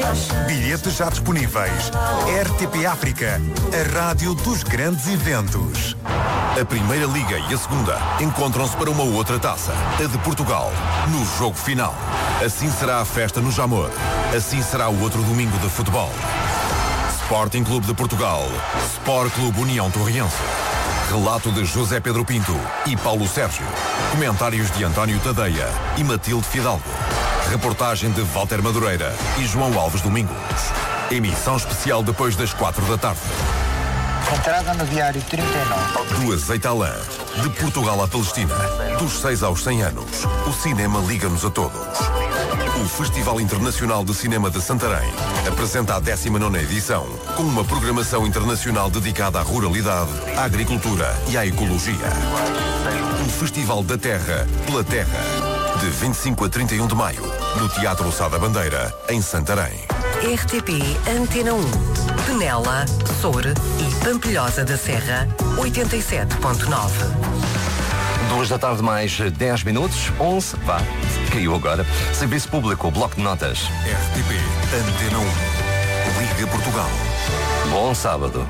Bilhetes já disponíveis. RTP África, a rádio dos grandes eventos. A Primeira Liga e a Segunda encontram-se para uma outra taça, a de Portugal, no jogo final. Assim será a festa no Jamor. Assim será o outro domingo de futebol. Sporting Clube de Portugal, Sport Clube União Torriense. Relato de José Pedro Pinto e Paulo Sérgio. Comentários de António Tadeia e Matilde Fidalgo. Reportagem de Walter Madureira e João Alves Domingos. Emissão especial depois das 4 da tarde. Entrada no diário 39. Do azeite à lã, de Portugal à Palestina, dos 6 aos 100 anos, o cinema liga-nos a todos. O Festival Internacional de Cinema de Santarém apresenta a 19ª edição, com uma programação internacional dedicada à ruralidade, à agricultura e à ecologia. O Festival da Terra, pela Terra, de 25 a 31 de maio, no Teatro Sá da Bandeira, em Santarém. RTP Antena 1, Penela, Soure e Pampilhosa da Serra, 87.9. 2 da tarde mais 10 minutos, 11, vá, caiu agora. Serviço Público, Bloco de Notas. RTP Antena 1, Liga Portugal. Bom sábado.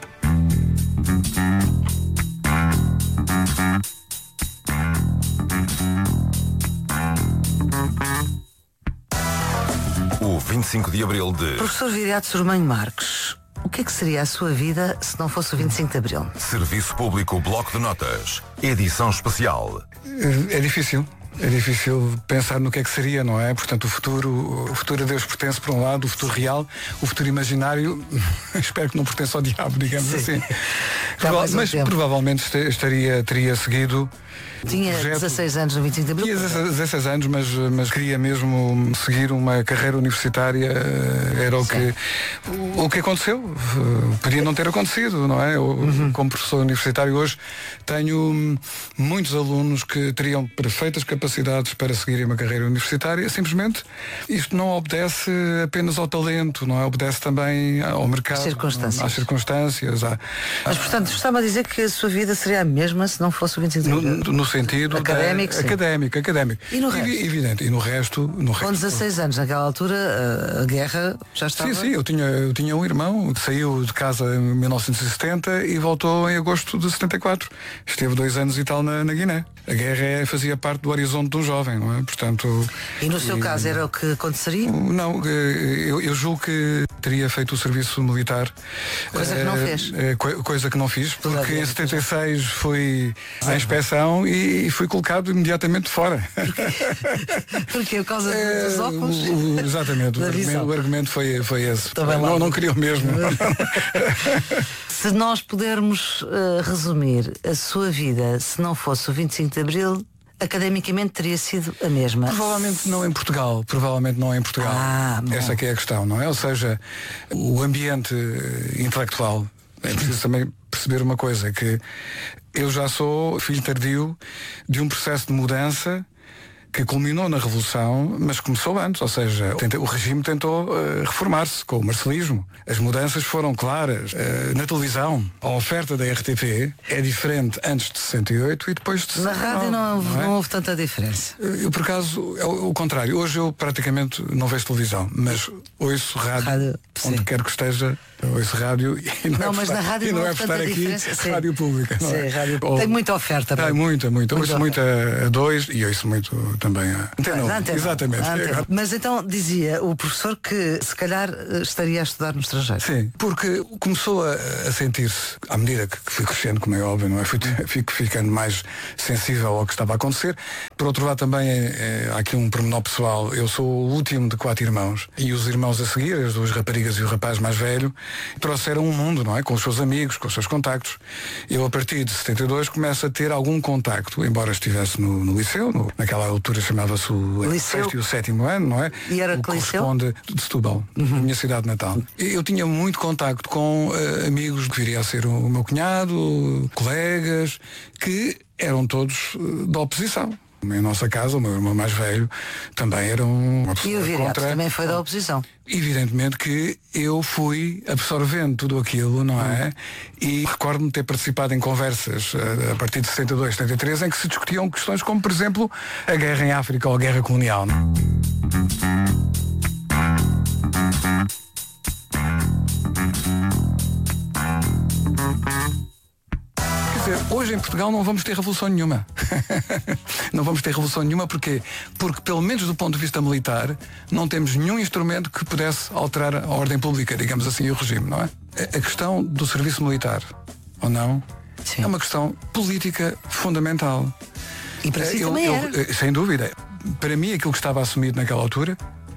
O 25 de Abril de... Professor Viriato Sormanho Marques, o que é que seria a sua vida se não fosse o 25 de Abril? Serviço Público Bloco de Notas, edição especial. É difícil pensar no que é que seria, não é? Portanto, o futuro a Deus pertence, por um lado, o futuro real, o futuro imaginário, espero que não pertence ao diabo, digamos assim. Mas provavelmente teria seguido. Tinha 16 anos no 25 de Abril? Tinha 16 anos, mas queria mesmo seguir uma carreira universitária, era o que aconteceu. Podia não ter acontecido, não é? Como professor universitário hoje tenho muitos alunos que teriam perfeitas capacidades para seguirem uma carreira universitária, simplesmente isto não obedece apenas ao talento, não é? Obedece também ao mercado, às circunstâncias. Mas, portanto, estava a dizer que a sua vida seria a mesma se não fosse o 25 de Abril? No sentido académico. E no resto? Evidente. E no resto. Com 16 anos, naquela altura, a guerra já estava... Sim, eu tinha um irmão que saiu de casa em 1970 e voltou em agosto de 74. Esteve 2 anos e tal na Guiné. A guerra fazia parte do horizonte de um jovem, não é? Portanto... E no seu caso era o que aconteceria? Não, eu julgo que teria feito o serviço militar. Coisa que não fez. Coisa que não fiz, porque em 76 fui à inspeção e fui colocado imediatamente fora. Porquê? Por causa dos óculos? Exatamente, o argumento foi esse. Não queria o mesmo. Se nós pudermos resumir a sua vida, se não fosse o 25 de Abril, academicamente teria sido a mesma. Provavelmente não em Portugal. Essa que é a questão, não é? Ou seja, o ambiente intelectual, é preciso também perceber uma coisa, que eu já sou filho tardio de um processo de mudança que culminou na Revolução, mas começou antes, ou seja, o regime tentou reformar-se com o marcelismo. As mudanças foram claras. Na televisão, a oferta da RTP é diferente antes de 68 e depois de 69. Na rádio não houve tanta diferença. Eu, por acaso, é o contrário. Hoje eu praticamente não vejo televisão, mas ouço rádio onde quer que esteja. Ouço rádio e mas na rádio não é por estar aqui, rádio pública. Não é? Rádio... Tem muita oferta. Tem muita. Ouço muito a 2 e ouço muito também a Antena. Exatamente. Mas então dizia o professor que se calhar estaria a estudar no estrangeiro. Sim, porque começou a sentir-se, à medida que fui crescendo, como é óbvio, não é? Fico ficando mais sensível ao que estava a acontecer. Por outro lado também há aqui um pormenor pessoal. Eu sou o último de 4 irmãos e os irmãos a seguir, as 2 raparigas e o rapaz mais velho, trouxeram um mundo, não é? Com os seus amigos, com os seus contactos. Eu, a partir de 72, começo a ter algum contacto, embora estivesse no liceu, naquela altura chamava-se o 6º e o 7º ano, não é? E era o que liceu? Corresponde de Setúbal, a minha cidade natal. Eu tinha muito contacto com amigos que viria a ser o meu cunhado, colegas, que eram todos da oposição. Em nossa casa, o meu irmão mais velho também era uma pessoa contra... E o Viriato também foi da oposição. Evidentemente que eu fui absorvendo tudo aquilo, não é? E recordo-me ter participado em conversas a partir de 72, 73, em que se discutiam questões como, por exemplo, a guerra em África ou a guerra colonial. Não? Hoje em Portugal não vamos ter revolução nenhuma. Não vamos ter revolução nenhuma porque pelo menos do ponto de vista militar não temos nenhum instrumento que pudesse alterar a ordem pública, digamos assim, e o regime, não é? A questão do serviço militar, ou não, é uma questão política fundamental. E para si também era. Sem dúvida. Para mim aquilo que estava assumido naquela altura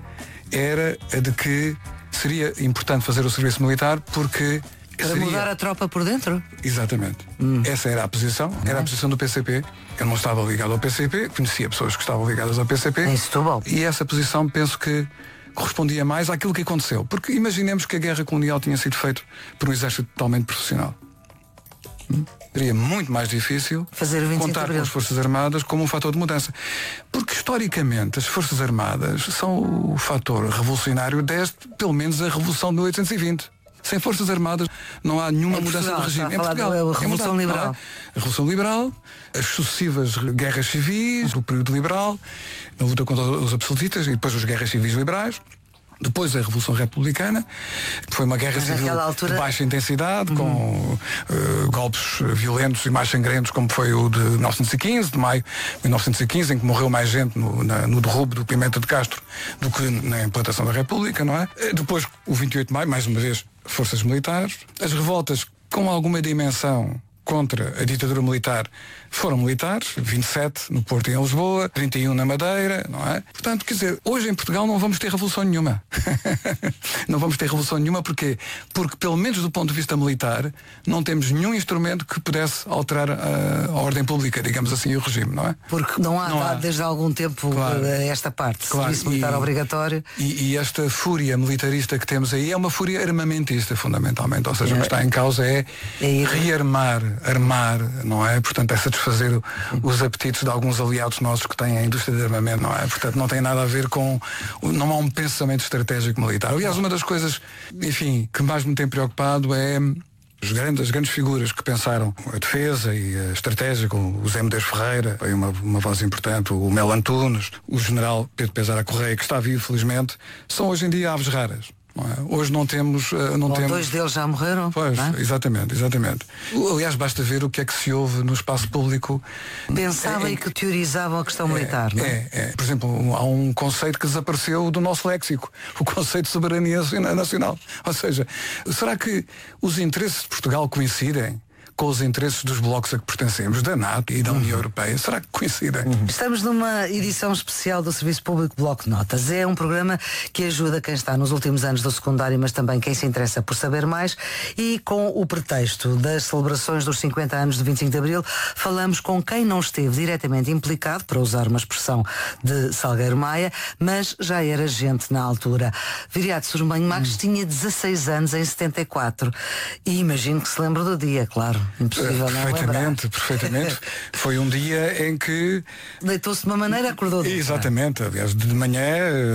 era a de que seria importante fazer o serviço militar porque para mudar a tropa por dentro? Exatamente. Essa era a posição, era a posição do PCP. Eu não estava ligado ao PCP, conhecia pessoas que estavam ligadas ao PCP. Em Setúbal. E essa posição penso que correspondia mais àquilo que aconteceu. Porque imaginemos que a guerra colonial tinha sido feita por um exército totalmente profissional. Seria muito mais difícil contar com as Forças Armadas como um fator de mudança. Porque historicamente as Forças Armadas são o fator revolucionário desde pelo menos a Revolução de 1820. Sem Forças Armadas não há nenhuma mudança de regime. Em Portugal, a Revolução Liberal. A Revolução Liberal, as sucessivas guerras civis, o período liberal, a luta contra os absolutistas e depois as guerras civis liberais. Depois a Revolução Republicana, que foi uma guerra civil de baixa intensidade, com golpes violentos e mais sangrentos, como foi o de 1915, de maio de 1915, em que morreu mais gente no derrubo do Pimenta de Castro do que na implantação da República, não é? Depois o 28 de maio, mais uma vez, forças militares. As revoltas com alguma dimensão contra a ditadura militar foram militares, 27 no Porto e em Lisboa, 31 na Madeira, não é? Portanto, quer dizer, hoje em Portugal não vamos ter revolução nenhuma. Não vamos ter revolução nenhuma porque pelo menos do ponto de vista militar não temos nenhum instrumento que pudesse alterar a ordem pública, digamos assim, e o regime, não é? Porque não há desde algum tempo esta parte, serviço militar obrigatório. E esta fúria militarista que temos aí é uma fúria armamentista, fundamentalmente. Ou seja, o que está em causa é rearmar, armar, não é? Portanto, é satisfazer os apetites de alguns aliados nossos que têm a indústria de armamento, não é? Portanto, não tem nada a ver com... Não há um pensamento estratégico militar. Aliás, uma das coisas, enfim, que mais me tem preocupado é as grandes figuras que pensaram a defesa e a estratégia, como o Zé Medeiros Ferreira, foi uma voz importante, o Melo Antunes, o general Pedro Pezara Correia, que está vivo, felizmente, são hoje em dia aves raras. Não é? Hoje não temos... Dois deles já morreram. Pois, é? exatamente. Aliás, basta ver o que é que se ouve no espaço público. Pensavam e que teorizavam a questão militar, não é? Por exemplo, há um conceito que desapareceu do nosso léxico, o conceito de soberania nacional. Ou seja, será que os interesses de Portugal coincidem com os interesses dos blocos a que pertencemos, da NATO e da União Europeia? Será que coincidem? Estamos numa edição especial do Serviço Público Bloco de Notas. É um programa que ajuda quem está nos últimos anos do secundário, mas também quem se interessa por saber mais. E com o pretexto das celebrações dos 50 anos de 25 de Abril, falamos com quem não esteve diretamente implicado, para usar uma expressão de Salgueiro Maia, mas já era gente na altura. Viriato Sormanho Marques tinha 16 anos em 74. E imagino que se lembra do dia, claro. Impossível Perfeitamente. Foi um dia em que deitou-se de uma maneira, acordou de outra. Exatamente, aliás, de manhã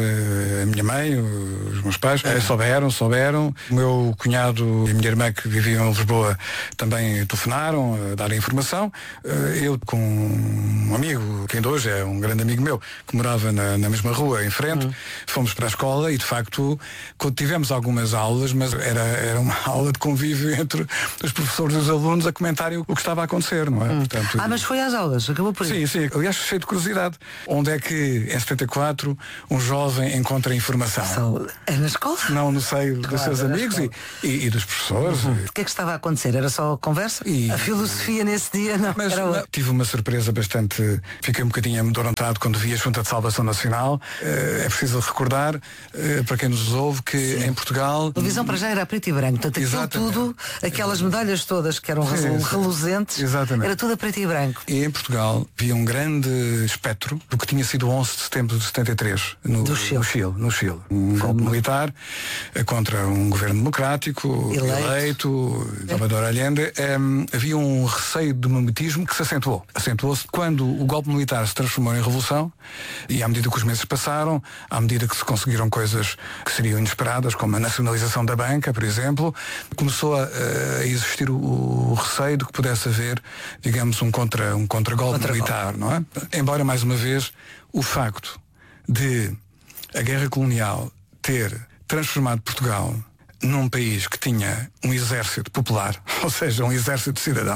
a minha mãe, os meus pais souberam. O meu cunhado e a minha irmã, que viviam em Lisboa, também telefonaram a dar a informação. Eu, com um amigo, que ainda hoje é um grande amigo meu, que morava na mesma rua em frente, fomos para a escola e, de facto, quando tivemos algumas aulas, mas era uma aula de convívio entre os professores e os alunos a comentarem o que estava a acontecer, não é? Portanto, mas foi às aulas, acabou por isso. Sim, aliás, cheio de curiosidade. Onde é que, em 74, um jovem encontra informação? É na escola? Não, no seio dos seus amigos e dos professores. O que é que estava a acontecer? Era só conversa? A filosofia nesse dia não mas, era tive uma surpresa bastante... Fiquei um bocadinho amedrontado quando vi a Junta de Salvação Nacional. É preciso recordar, para quem nos ouve, que em Portugal... A televisão para já era preto e branco. Portanto, aquilo tudo, aquelas medalhas todas que eram reluzentes, era tudo a preto e branco. E em Portugal havia um grande espectro do que tinha sido o 11 de setembro de 73 no Chile. Um golpe militar contra um governo democrático eleito Salvador Allende. Havia um receio de mimetismo que se acentuou. Acentuou-se quando o golpe militar se transformou em revolução e à medida que os meses passaram, à medida que se conseguiram coisas que seriam inesperadas, como a nacionalização da banca, por exemplo, começou a existir o receio de que pudesse haver, digamos, um contra-golpe militar, não é? Embora, mais uma vez, o facto de a guerra colonial ter transformado Portugal num país que tinha um exército popular, ou seja, um exército de cidadãos,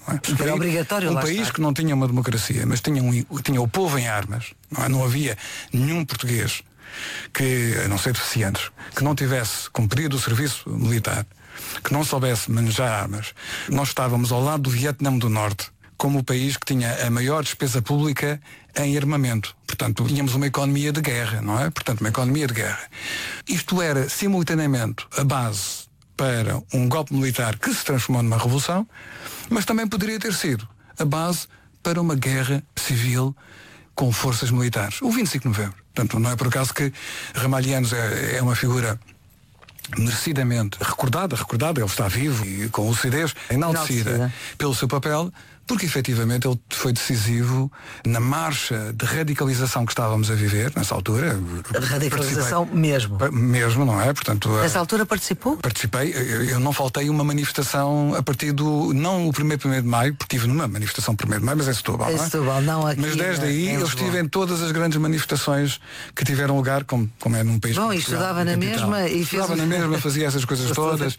Não é? Era obrigatório um lá país estar. que não tinha uma democracia, mas tinha o povo em armas. Não é? Não havia nenhum português que, a não ser deficientes, que não tivesse cumprido o serviço militar, que não soubesse manejar armas. Nós estávamos ao lado do Vietnã do Norte, como o país que tinha a maior despesa pública em armamento. Portanto, tínhamos uma economia de guerra, não é? Portanto, uma economia de guerra. Isto era, simultaneamente, a base para um golpe militar que se transformou numa revolução, mas também poderia ter sido a base para uma guerra civil com forças militares. O 25 de novembro. Portanto, não é por acaso que Ramalhianos é uma figura merecidamente recordada, ele está vivo e com lucidez, enaltecida pelo seu papel, porque efetivamente ele foi decisivo na marcha de radicalização que estávamos a viver nessa altura. Radicalização mesmo, não é? Portanto, nessa altura participou? Participei, eu não faltei uma manifestação a partir não o 1º de maio, porque estive numa manifestação 1º de maio, mas é Setúbal, não é? Setúbal, não aqui. Mas desde aí eu estive em todas as grandes manifestações que tiveram lugar, como é num país. Bom, estudava na mesma e estudava na mesma, fazia essas coisas todas.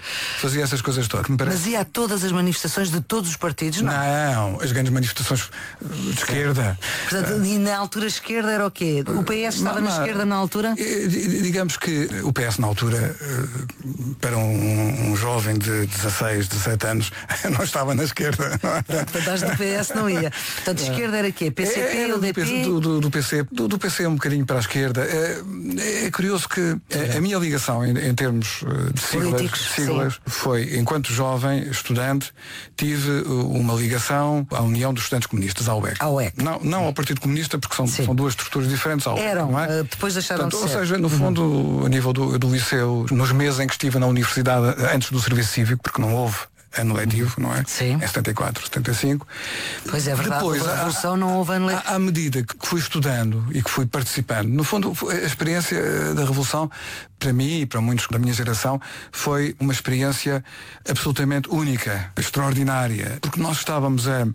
Mas ia a todas as manifestações de todos os partidos, não? Não, as grandes manifestações de esquerda. Portanto, e na altura a esquerda era o quê? O PS estava na esquerda na altura? Digamos que o PS na altura, para um jovem de 16, 17 anos, não estava na esquerda. Portanto, acho que do PS não ia. Portanto, esquerda era quê? PCP, UDP? Do PC um bocadinho para a esquerda. É curioso que a minha ligação em termos de siglas foi, enquanto jovem, estudante, tive uma ligação à União dos Estudantes Comunistas, à UEC. Não ao Partido Comunista, porque são duas estruturas diferentes. Eram, é? depois deixaram de ser. Ou seja, no fundo, a nível do liceu, nos meses em que estive na universidade, antes do serviço cívico, porque não houve ano letivo, não é? Sim. Em 74, 75. Pois é verdade, depois, a Revolução não houve ano letivo. À medida que fui estudando e que fui participando, no fundo, a experiência da Revolução, para mim e para muitos da minha geração, foi uma experiência absolutamente única, extraordinária, porque nós estávamos a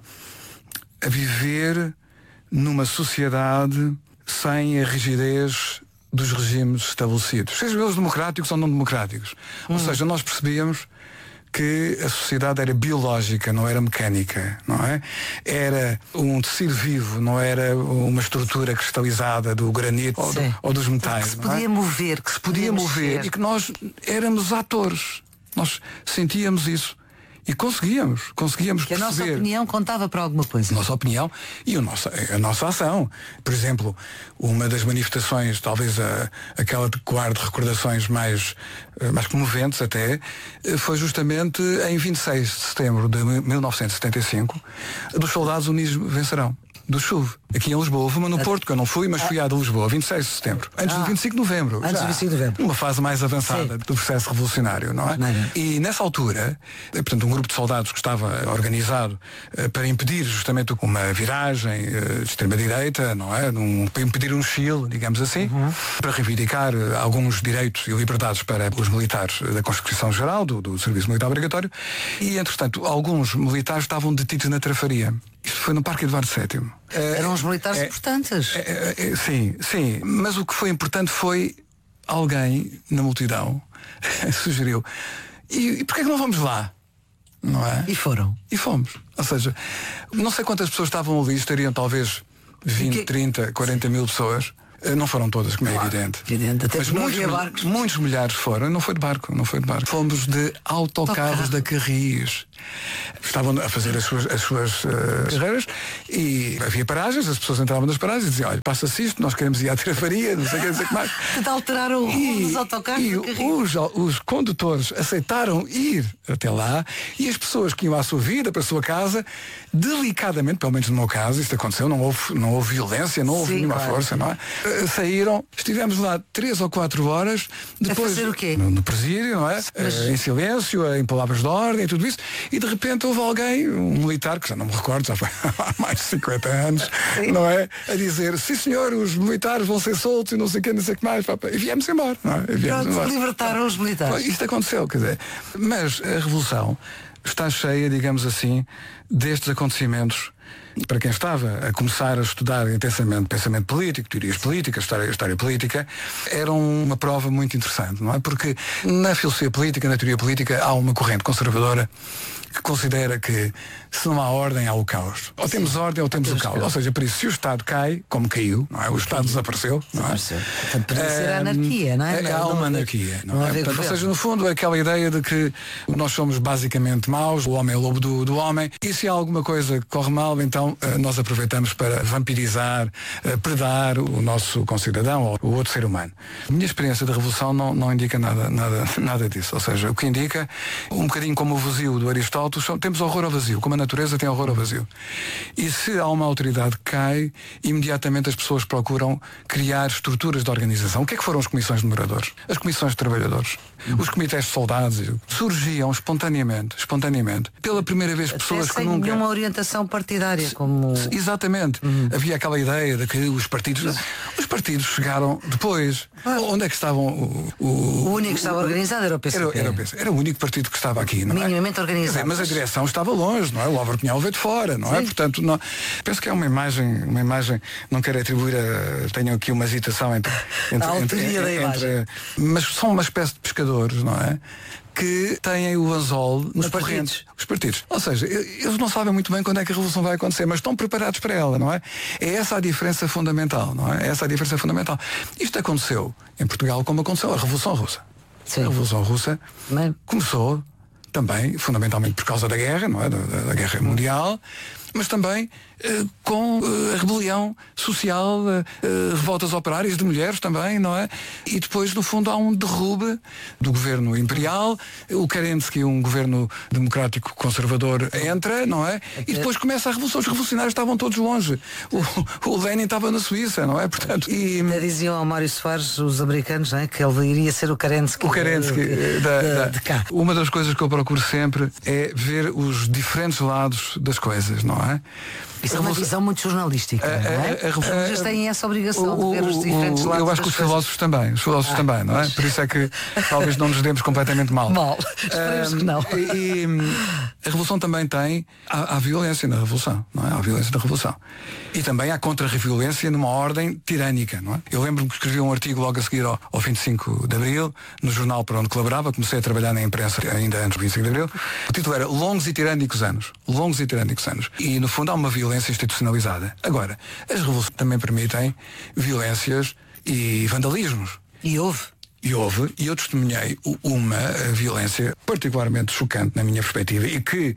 viver numa sociedade sem a rigidez dos regimes estabelecidos, sejam eles democráticos ou não democráticos. Ou seja, nós percebíamos que a sociedade era biológica, não era mecânica, não é? Era um tecido vivo, não era uma estrutura cristalizada do granito ou dos metais. Que se podia mover, que se podia mover e que nós éramos atores. Nós sentíamos isso. E conseguíamos que a nossa perceber. opinião contava para alguma coisa. A nossa opinião e a nossa ação. Por exemplo, uma das manifestações, talvez aquela de guarda recordações mais comoventes até, foi justamente em 26 de setembro de 1975, dos Soldados Unidos Vencerão, do CHUV, aqui em Lisboa. Houve uma no Porto, que eu não fui, mas fui à de Lisboa, 26 de setembro. Antes do 25 de novembro. Antes do 25 de novembro. Uma fase mais avançada do processo revolucionário, não é? E nessa altura, portanto, um grupo de soldados que estava organizado para impedir justamente uma viragem de extrema-direita, não é? Para impedir um Chile, digamos assim, para reivindicar alguns direitos e liberdades para os militares da Constituição Geral, do Serviço Militar Obrigatório, e, entretanto, alguns militares estavam detidos na Trafaria. Isto foi no Parque Eduardo VII. Eram os militares importantes. Sim. Mas o que foi importante foi alguém na multidão sugeriu. E porquê é que não vamos lá? Não é? E foram. E fomos. Ou seja, não sei quantas pessoas estavam ali, estariam talvez 20, 30, 40 mil pessoas. Não foram todas, como é evidente. Até mas muitos milhares foram. Não foi de barco. Fomos de autocarros da Carris. Estavam a fazer as suas carreiras e havia paragens, as pessoas entravam nas paragens e diziam, olha, passa-se isto, nós queremos ir à Trafaria, não sei o que mais. Portanto, alteraram o rumo dos autocarros da Carris. Os condutores aceitaram ir até lá e as pessoas que iam à sua vida, para a sua casa, delicadamente, pelo menos no meu caso, isto aconteceu, não houve violência, não houve nenhuma força, não é? Saíram, estivemos lá 3 ou 4 horas, depois a fazer o quê? No presídio, não é? Em silêncio, em palavras de ordem e tudo isso, e de repente houve alguém, um militar, que já não me recordo, já foi há mais de 50 anos, não é? A dizer, sim senhor, os militares vão ser soltos e não sei o que mais, e viemos embora, não é? Libertaram os militares. Isto aconteceu, quer dizer, mas a Revolução está cheia, digamos assim, destes acontecimentos para quem estava a começar a estudar intensamente pensamento político, teorias políticas, história política, era uma prova muito interessante, não é? Porque na filosofia política, na teoria política, há uma corrente conservadora que considera que se não há ordem, há o caos. Ou temos ordem ou temos o caos. Ou seja, por isso, se o Estado cai, como caiu, não é? O Estado desapareceu, não é? Portanto, podia ser a anarquia, não é? Há uma anarquia, não é? Portanto, ou seja, no fundo, aquela ideia de que nós somos basicamente maus, o homem é o lobo do homem, e se há alguma coisa que corre mal, então nós aproveitamos para vampirizar, predar o nosso concidadão ou o outro ser humano. A minha experiência da Revolução não indica nada disso. Ou seja, o que indica, um bocadinho como o vazio do Aristóteles, temos horror ao vazio, como a natureza tem horror ao vazio. E se há uma autoridade que cai, imediatamente as pessoas procuram criar estruturas de organização. O que é que foram as comissões de moradores? As comissões de trabalhadores? Os comitês de soldados? Surgiam espontaneamente, pela primeira vez pessoas que nunca... Sem nenhuma orientação partidária, como... Exatamente. Havia aquela ideia de que os partidos chegaram depois. Onde é que estavam o único que estava organizado era o PCP. Era o único partido que estava aqui, não é? Minimamente organizado. Mas a direção estava longe, não é? O Álvaro Cunhal veio de fora, não é? Portanto, penso que é uma imagem, não quero atribuir tenho aqui uma hesitação entre a autoria da imagem. Mas são uma espécie de pescadores, não é? Que têm o anzol nos correntes. Os partidos. Ou seja, eles não sabem muito bem quando é que a revolução vai acontecer, mas estão preparados para ela, não é? É essa a diferença fundamental, não é? Essa a diferença fundamental. Isto aconteceu em Portugal como aconteceu a Revolução Russa. Sim. A Revolução Russa começou também, fundamentalmente por causa da guerra, não é? Da guerra mundial, mas também com a rebelião social, revoltas operárias de mulheres também, não é? E depois, no fundo, há um derrube do governo imperial, o Kerensky, um governo democrático conservador, entra, não é? E depois começa a revolução. Os revolucionários estavam todos longe. O Lenin estava na Suíça, não é? Portanto, diziam ao Mário Soares, os americanos, não é? Que ele iria ser o Kerensky. O Kerensky de cá. Uma das coisas que eu procuro sempre é ver os diferentes lados das coisas, não é? Isso é uma visão muito jornalística, não é? Os jornalistas têm essa obrigação de ver os diferentes lados. Eu acho que os filósofos também, não é? Por isso é que talvez não nos demos completamente mal. Esperemos que não. E a Revolução também tem, há violência na Revolução, não é? Há violência na Revolução. E também há contra-violência numa ordem tirânica, não é? Eu lembro-me que escrevi um artigo logo a seguir ao 25 de Abril, no jornal para onde colaborava, comecei a trabalhar na imprensa ainda antes do 25 de Abril. O título era Longos e Tirânicos Anos. E no fundo há uma violência institucionalizada. Agora, as revoluções também permitem violências e vandalismos. E houve, e eu testemunhei uma violência particularmente chocante na minha perspectiva e que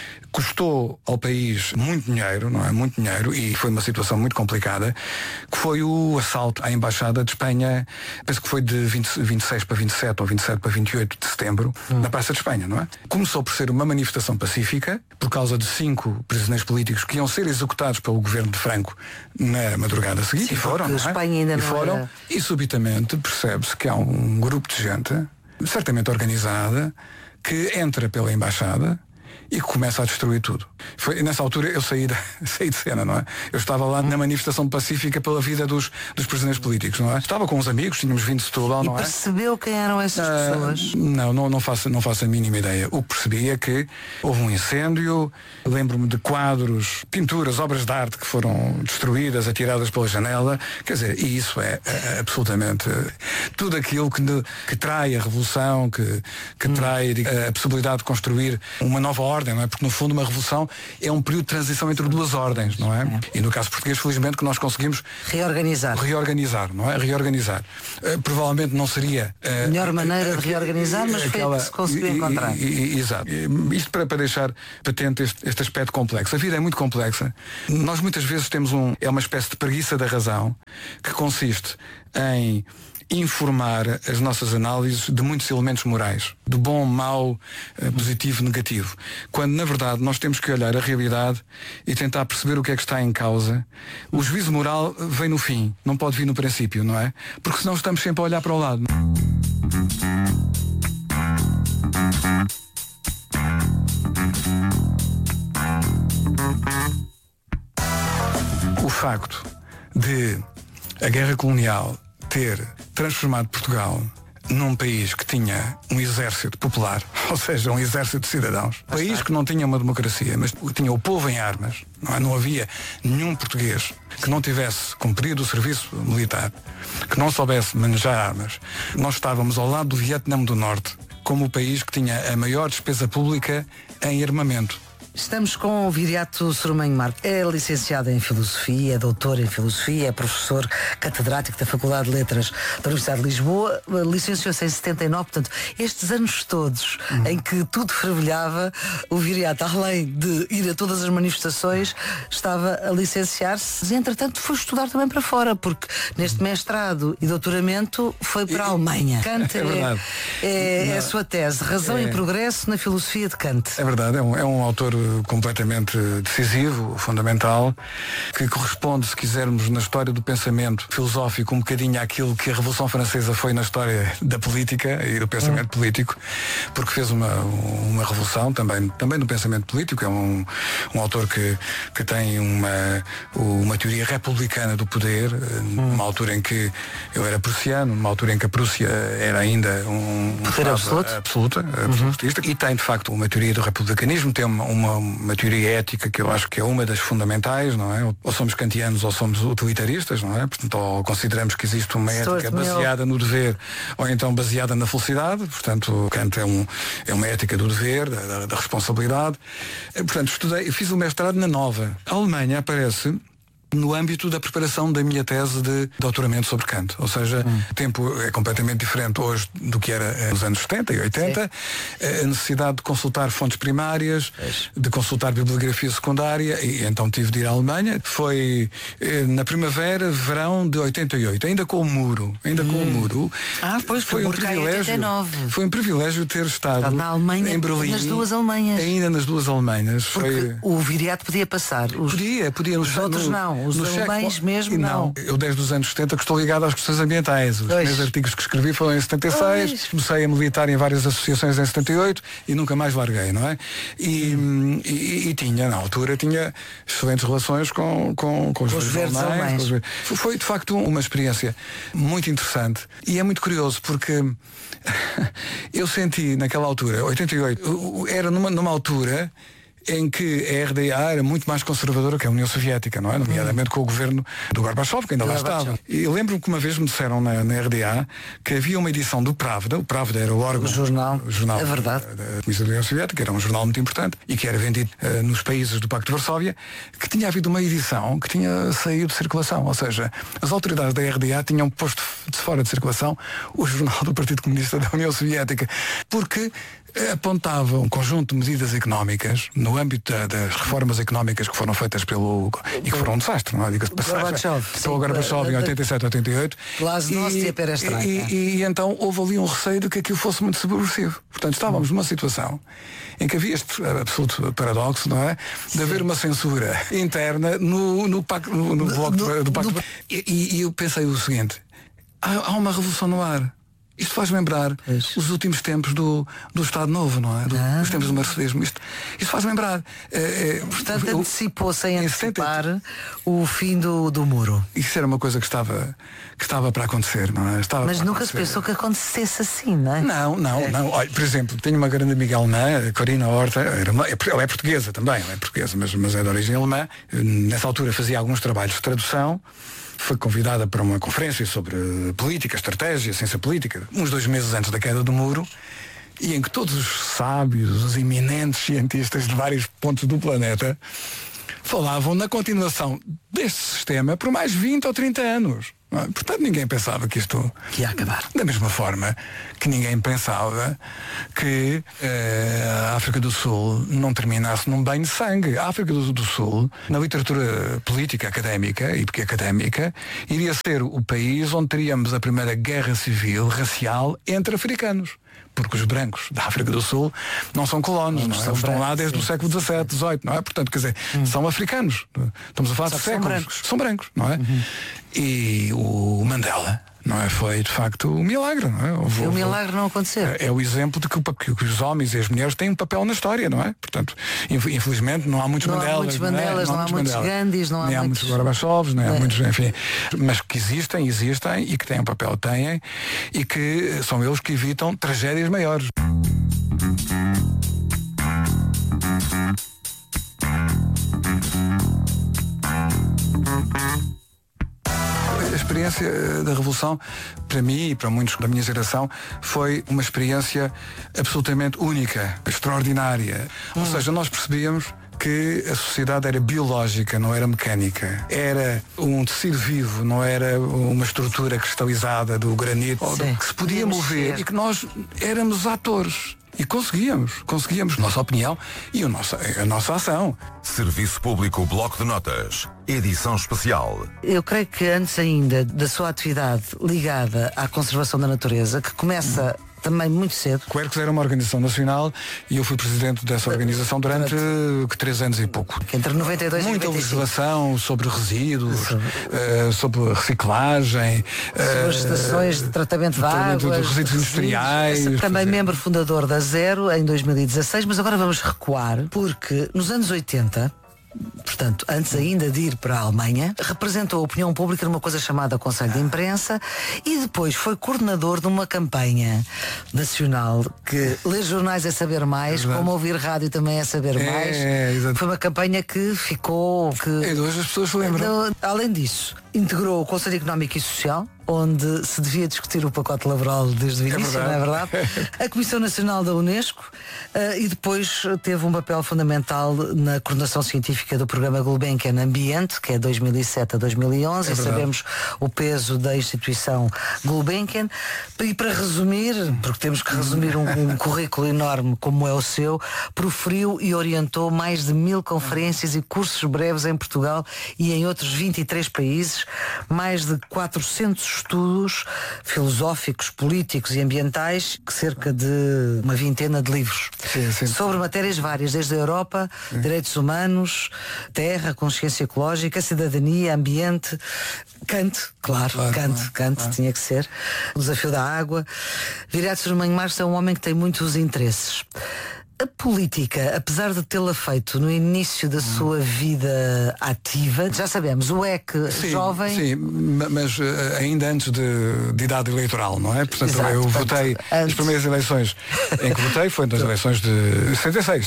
custou ao país muito dinheiro, não é? Muito dinheiro, e foi uma situação muito complicada, que foi o assalto à Embaixada de Espanha, penso que foi de 26 para 27 ou 27 para 28 de setembro, na Praça de Espanha, não é? Começou por ser uma manifestação pacífica, por causa de 5 prisioneiros políticos que iam ser executados pelo governo de Franco na madrugada seguinte. Sim, e foram, não é? Espanha ainda e não foram, era... e subitamente percebe-se que há um grupo de gente, certamente organizada, que entra pela Embaixada e que começa a destruir tudo. Foi, nessa altura eu saí de cena, não é? Eu estava lá na manifestação pacífica pela vida dos prisioneiros políticos, não é? Estava com uns amigos, tínhamos vindo de Setúbal, não é? E percebeu quem eram essas pessoas? Não faço a mínima ideia. O que percebi é que houve um incêndio, lembro-me de quadros, pinturas, obras de arte que foram destruídas, atiradas pela janela, quer dizer, e isso é absolutamente tudo aquilo que trai a revolução, que trai a possibilidade de construir uma nova ordem, não é? Porque no fundo uma revolução é um período de transição entre duas ordens, não é? E no caso português, felizmente, que nós conseguimos reorganizar, não é? Reorganizar. Provavelmente não seria a melhor maneira de reorganizar, mas foi a que se conseguiu encontrar. Exato. Isto para deixar patente este aspecto complexo. A vida é muito complexa. Nós muitas vezes temos é uma espécie de preguiça da razão que consiste em informar as nossas análises de muitos elementos morais, do bom, mau, positivo, negativo, quando na verdade nós temos que olhar a realidade e tentar perceber o que é que está em causa. O juízo moral vem no fim, não pode vir no princípio, não é? Porque senão estamos sempre a olhar para o lado. O facto de a guerra colonial ter transformado Portugal num país que tinha um exército popular, ou seja, um exército de cidadãos, país que não tinha uma democracia, mas tinha o povo em armas, não havia nenhum português que não tivesse cumprido o serviço militar, que não soubesse manejar armas. Nós estávamos ao lado do Vietnã do Norte, como o país que tinha a maior despesa pública em armamento. Estamos com o Viriato Soromanho Marques. É licenciado em Filosofia, é doutor em Filosofia, é professor catedrático da Faculdade de Letras da Universidade de Lisboa, licenciou-se em 79, portanto, estes anos todos em que tudo fervilhava, o Viriato, além de ir a todas as manifestações, estava a licenciar-se, e entretanto foi estudar também para fora, porque neste mestrado e doutoramento foi para a Alemanha. Kant é a sua tese, Razão e Progresso na Filosofia de Kant. É verdade, é um autor completamente decisivo, fundamental, que corresponde, se quisermos, na história do pensamento filosófico um bocadinho àquilo que a Revolução Francesa foi na história da política e do pensamento político, porque fez uma revolução também no pensamento político. É um autor que tem uma teoria republicana do poder, numa altura em que eu era prussiano, numa altura em que a Prússia era ainda um poder absolutista, e tem de facto uma teoria do republicanismo, tem uma teoria ética que eu acho que é uma das fundamentais, não é? Ou somos kantianos ou somos utilitaristas, não é? Portanto, ou consideramos que existe uma ética baseada no dever ou então baseada na felicidade. Portanto, Kant é uma ética do dever, da responsabilidade. Portanto, fiz o mestrado na Nova. A Alemanha aparece no âmbito da preparação da minha tese de doutoramento sobre Kant. Ou seja, o tempo é completamente diferente hoje do que era nos anos 70 e 80. A necessidade de consultar fontes primárias, de consultar bibliografia secundária, e então tive de ir à Alemanha. Foi na primavera, verão de 88, ainda com o muro. Pois foi um privilégio. Foi um privilégio ter estado na Alemanha, em Berlim, nas duas Alemanhas. Ainda nas duas Alemanhas. Porque o Viriato podia passar. Podia. Os outros não. Os alemães mesmo não. Eu desde os anos 70 que estou ligado às questões ambientais. Os primeiros artigos que escrevi foram em 76, comecei a militar em várias associações em 78 e nunca mais larguei, não é? E na altura tinha excelentes relações com os verdes alemães. Foi de facto uma experiência muito interessante e é muito curioso porque eu senti naquela altura, 88, era numa altura em que a RDA era muito mais conservadora que a União Soviética, não é? Nomeadamente com o governo do Gorbachev, que ainda lá estava. E lembro-me que uma vez me disseram na RDA que havia uma edição do Pravda. O Pravda era o órgão, o jornal é verdade, da Comissão da União Soviética, era um jornal muito importante e que era vendido nos países do Pacto de Varsóvia, que tinha havido uma edição que tinha saído de circulação. Ou seja, as autoridades da RDA tinham posto de fora de circulação o jornal do Partido Comunista da União Soviética, porque apontava um conjunto de medidas económicas no âmbito das reformas económicas que foram feitas e que foram um desastre, não é? Diga-se passagem. Pelo Gorbachev em 87, 88. E então houve ali um receio de que aquilo fosse muito subversivo. Portanto, estávamos numa situação em que havia este absoluto paradoxo, não é? De haver uma censura interna no bloco do Pacto. E eu pensei o seguinte, há uma revolução no ar. Isto faz lembrar os últimos tempos do Estado Novo, não é? Os tempos do marxismo. Isto faz lembrar. Portanto, antecipou-se em antecipar o fim do muro. Isso era uma coisa que estava para acontecer, não é? Mas nunca se pensou que acontecesse assim, não é? Não. Olha, por exemplo, tenho uma grande amiga alemã, a Corina Horta, ela é portuguesa também, mas é de origem alemã. Nessa altura fazia alguns trabalhos de tradução. Foi convidada para uma conferência sobre política, estratégia, ciência política, uns 2 meses antes da queda do muro, e em que todos os sábios, os eminentes cientistas de vários pontos do planeta falavam na continuação deste sistema por mais 20 ou 30 anos. Portanto, ninguém pensava que isto ia acabar. Da mesma forma que ninguém pensava que a África do Sul não terminasse num banho de sangue. A África do Sul, na literatura política académica e académica, iria ser o país onde teríamos a primeira guerra civil racial entre africanos. Porque os brancos da África do Sul não são colonos, não é? Eles estão lá desde o século XVII, XVIII, não é? Portanto, quer dizer, são africanos. Estamos a falar de séculos. São brancos, não é? E o Mandela Não é? Foi de facto um milagre, não é? O milagre não acontecer. É o exemplo de que os homens e as mulheres têm um papel na história, não é? Portanto, infelizmente não há muitos Mandelas, não há muitos Gandhis, não há muitos Gorbachovs, nem há muitos, enfim, mas que existem e que têm um papel, e que são eles que evitam tragédias maiores. A experiência da Revolução, para mim e para muitos da minha geração, foi uma experiência absolutamente única, extraordinária. Ou seja, nós percebíamos que a sociedade era biológica, não era mecânica. Era um tecido vivo, não era uma estrutura cristalizada do granito, que se podia mover e que nós éramos atores. E conseguíamos nossa opinião e a nossa ação. Serviço Público Bloco de Notas, edição especial. Eu creio que antes ainda da sua atividade ligada à conservação da natureza, que começa também muito cedo. O Quercus era uma organização nacional e eu fui presidente dessa organização durante 3 anos e pouco. Entre 92 Muita e 95. legislação sobre resíduos, sobre reciclagem, sobre as estações de tratamento de água, de resíduos industriais. Também membro fundador da Zero em 2016, mas agora vamos recuar, porque nos anos 80, portanto, antes ainda de ir para a Alemanha, representou a opinião pública numa coisa chamada Conselho de Imprensa e depois foi coordenador de uma campanha nacional que ler jornais é saber mais, como ouvir rádio também é saber mais. Foi uma campanha que ficou... hoje as pessoas se lembram. Além disso, integrou o Conselho Económico e Social, onde se devia discutir o pacote laboral desde o início, não é verdade? A Comissão Nacional da Unesco e depois teve um papel fundamental na coordenação científica do programa Gulbenkian Ambiente, que é 2007 a 2011, e sabemos o peso da instituição Gulbenkian. E para resumir, porque temos que resumir um currículo enorme como é o seu, proferiu e orientou mais de 1000 conferências e cursos breves em Portugal e em outros 23 países, mais de 400 estudos filosóficos, políticos e ambientais, cerca de uma vintena de livros sobre matérias várias, desde a Europa, direitos humanos, terra, consciência ecológica, cidadania, ambiente, Kant, Kant tinha que ser, o desafio da água. Viriato Cermanho Marques é um homem que tem muitos interesses. A política, apesar de tê-la feito no início da sua vida ativa, já sabemos, o jovem... Sim, mas ainda antes de idade eleitoral, não é? Portanto, eu votei, as primeiras eleições em que votei foi nas eleições de 76.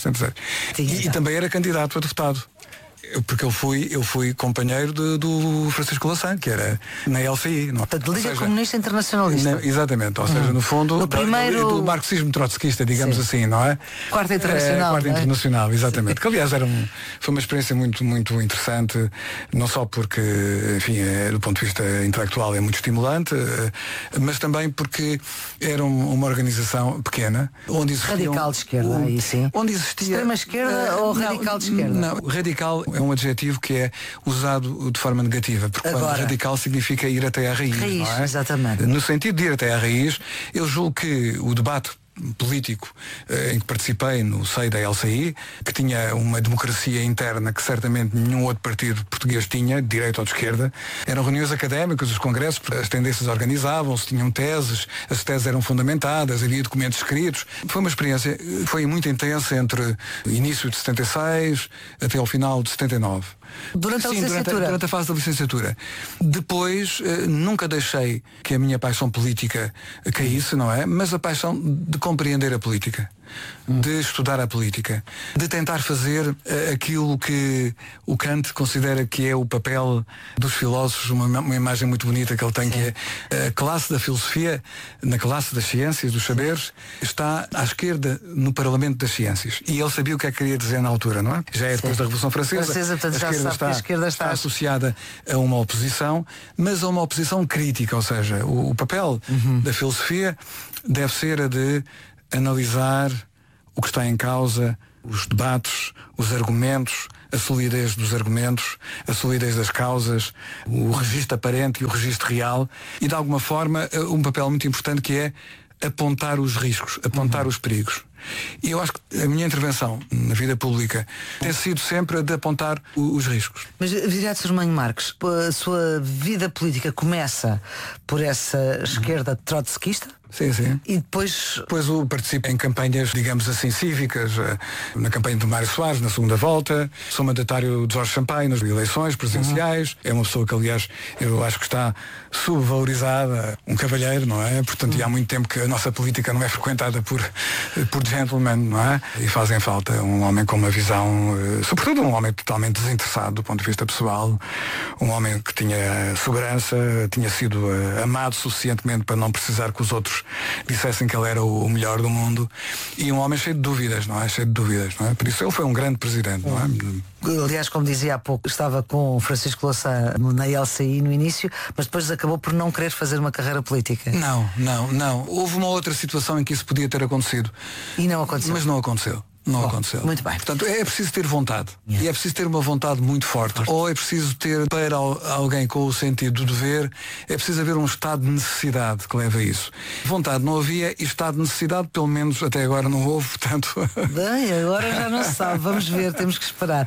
E também era candidato a deputado. Porque eu fui companheiro do Francisco Lassan, que era na LCI. Portanto, Liga Comunista Internacionalista. Exatamente, ou seja, no fundo, do marxismo trotskista, digamos assim, não é? Quarta Internacional. Quarta Internacional, exatamente. Que aliás foi uma experiência muito, muito interessante, não só porque, enfim, do ponto de vista intelectual é muito estimulante, mas também porque era uma organização pequena, onde existia... Radical de esquerda, aí sim. Onde existia... Extrema esquerda ou radical de esquerda? Não, radical é um adjetivo que é usado de forma negativa, porque quando radical significa ir até à raiz, não é? Exatamente. No sentido de ir até à raiz, eu julgo que o debate político em que participei no seio da LCI, que tinha uma democracia interna que certamente nenhum outro partido português tinha, de direita ou de esquerda, eram reuniões académicas, os congressos, as tendências organizavam-se, tinham teses, as teses eram fundamentadas, havia documentos escritos. Foi uma experiência, foi muito intensa entre o início de 76 até ao final de 79. Durante a licenciatura? Durante a fase da licenciatura. Depois, nunca deixei que a minha paixão política caísse, não é? Mas a paixão de compreender a política, de estudar a política, de tentar fazer aquilo que o Kant considera que é o papel dos filósofos, uma imagem muito bonita que ele tem, que é a classe da filosofia, na classe das ciências, dos saberes, está à esquerda no Parlamento das Ciências. E ele sabia o que é que queria dizer na altura, não é? Já é depois da Revolução Francesa. A esquerda está associada a uma oposição, mas a uma oposição crítica, ou seja, o papel da filosofia deve ser a de analisar o que está em causa, os debates, os argumentos, a solidez dos argumentos, a solidez das causas, o registro aparente e o registro real, e de alguma forma um papel muito importante que é apontar os riscos, apontar os perigos. E eu acho que a minha intervenção na vida pública tem sido sempre a de apontar os riscos. Mas, Viriato Sormanho Marques, a sua vida política começa por essa esquerda trotskista? Sim, sim. E depois eu participo em campanhas, digamos assim, cívicas, na campanha do Mário Soares, na segunda volta. Sou mandatário de Jorge Sampaio nas eleições presidenciais. É uma pessoa que, aliás, eu acho que está subvalorizada, um cavalheiro, não é? Portanto, e há muito tempo que a nossa política não é frequentada por gentlemen, não é? E fazem falta um homem com uma visão, sobretudo um homem totalmente desinteressado do ponto de vista pessoal, um homem que tinha segurança, tinha sido amado suficientemente para não precisar que os outros dissessem que ele era o melhor do mundo, e um homem cheio de dúvidas, não é? Cheio de dúvidas, não é? Por isso ele foi um grande presidente, não é? Aliás, como dizia há pouco, estava com Francisco Louçã na LCI no início, mas depois acabou por não querer fazer uma carreira política. Não. Houve uma outra situação em que isso podia ter acontecido. E não aconteceu. Mas não aconteceu. Não aconteceu. Muito bem. Portanto, é preciso ter vontade. E é preciso ter uma vontade muito forte. Ou é preciso ter, para alguém com o sentido do dever, é preciso haver um estado de necessidade que leva a isso. Vontade não havia e estado de necessidade, pelo menos até agora não houve, portanto... Bem, agora já não se sabe. Vamos ver, temos que esperar.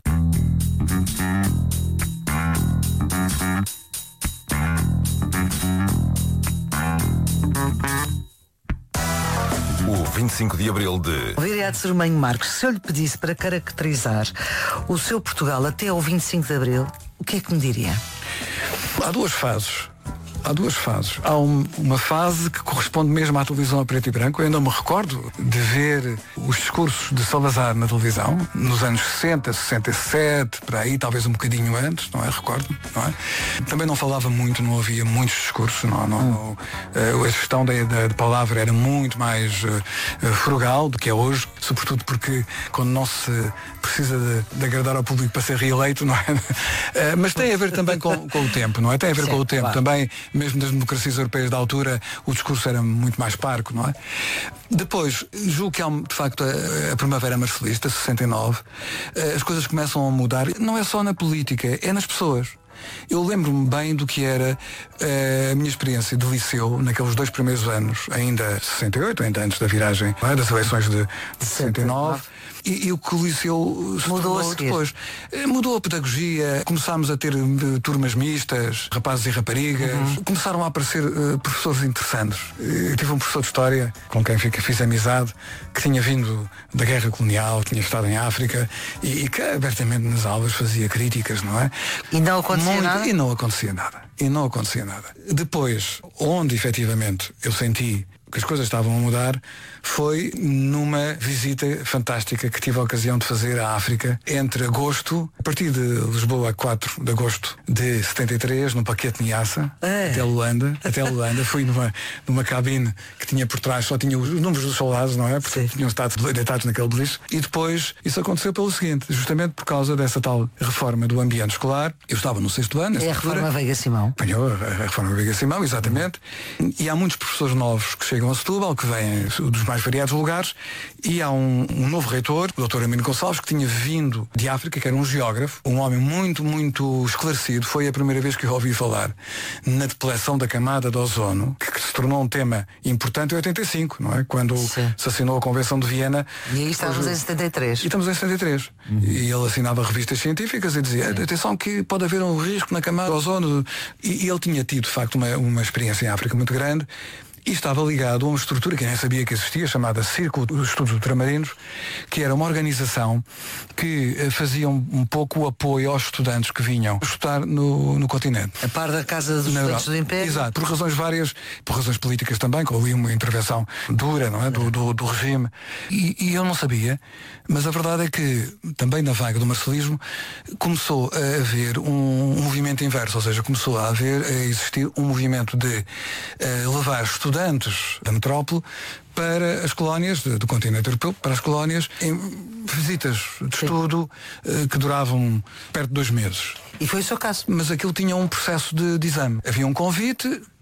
O 25 de Abril de... Viriato Sormanho Marques, se eu lhe pedisse para caracterizar o seu Portugal até ao 25 de Abril, o que é que me diria? Há duas fases. Há uma fase que corresponde mesmo à televisão a preto e branco. Eu ainda me recordo de ver os discursos de Salazar na televisão, nos anos 60, 67, por aí, talvez um bocadinho antes, não é? Recordo, não é? Também não falava muito, não havia muitos discursos, a gestão da palavra era muito mais frugal do que é hoje, sobretudo porque quando não se precisa de agradar ao público para ser reeleito, não é? Mas tem a ver também com o tempo, não é? Tem a ver com o tempo, claro. Também, mesmo das democracias europeias da altura, o discurso era muito mais parco, não é? Depois, julgo que há, de facto, a Primavera Marcelista, 69, as coisas começam a mudar, não é só na política, é nas pessoas. Eu lembro-me bem do que era a minha experiência de liceu naqueles 2 primeiros anos, ainda 68, ainda antes da viragem, não é? Das eleições de 69. E o que o liceu se mudou depois. Mudou a pedagogia, começámos a ter turmas mistas, rapazes e raparigas, começaram a aparecer professores interessantes. Eu tive um professor de História, com quem fiz amizade, que tinha vindo da guerra colonial, tinha estado em África, e que abertamente nas aulas fazia críticas, não é? E não acontecia nada? E não acontecia nada. Depois, onde efetivamente eu senti que as coisas estavam a mudar, foi numa visita fantástica que tive a ocasião de fazer à África entre agosto, a partir de Lisboa a 4 de agosto de 73, no Paquete Niassa, até Luanda. Fui numa cabine que tinha por trás, só tinha os números dos soldados, não é? Porque tinham estado deitados naquele beliche. E depois isso aconteceu pelo seguinte, justamente por causa dessa tal reforma do ambiente escolar. Eu estava no 6º ano. É a reforma Veiga Simão. Apanhou a reforma Veiga Simão, exatamente. E há muitos professores novos que chegam a Setúbal, que vêm dos mais variados lugares, e há um novo reitor, o Dr. Amino Gonçalves, que tinha vindo de África, que era um geógrafo, um homem muito, muito esclarecido. Foi a primeira vez que eu ouvi falar na depleção da camada de ozono, que se tornou um tema importante em 85, não é? Quando se assinou a Convenção de Viena. E aí estávamos em 73. E estamos em 73. E ele assinava revistas científicas e dizia, atenção que pode haver um risco na camada de ozono. E ele tinha tido, de facto, uma experiência em África muito grande. E estava ligado a uma estrutura que eu nem sabia que existia, chamada Círculo dos Estudos Ultramarinos, que era uma organização que fazia um pouco o apoio aos estudantes que vinham estudar no continente. A par da Casa dos Estudantes do Império? Exato, por razões várias, por razões políticas também, com ali uma intervenção dura, não é? do regime. E eu não sabia, mas a verdade é que também na vaga do marcelismo começou a haver um movimento inverso, ou seja, começou a existir um movimento de levar estudantes da metrópole para as colónias do continente europeu, para as colónias em visitas de estudo que duravam perto de 2 meses. E foi o seu caso? Mas aquilo tinha um processo de exame. Havia um convite